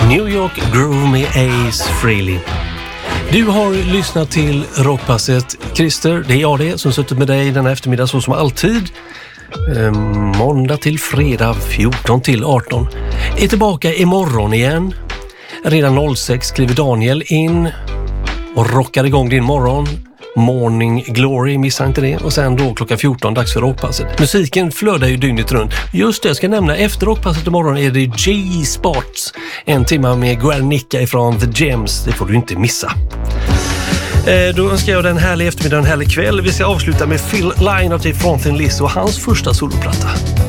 New York Groove med Ace Frehley. Du har lyssnat till Rockpasset. Christer, det är jag det som suttit med dig denna eftermiddag så som alltid. Måndag till fredag 14 till 18. Är tillbaka imorgon igen. Redan 06 kliver Daniel in och rockar igång din morgon. Morning Glory, missa inte det. Och sen då klockan 14, dags för Rockpasset. Musiken flödar ju dygnet runt. Just det, jag ska nämna, efter Rockpasset imorgon är det G-Spots. En timme med Guernica ifrån The Gems. Det får du inte missa. Då önskar jag en härlig eftermiddag, en härlig kväll. Vi ska avsluta med Phil Lynott från Thin Lizzy och hans första soloplatta.